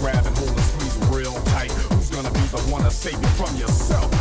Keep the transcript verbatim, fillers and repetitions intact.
grab and hold and squeeze real tight. Who's gonna be the one to save you from yourself?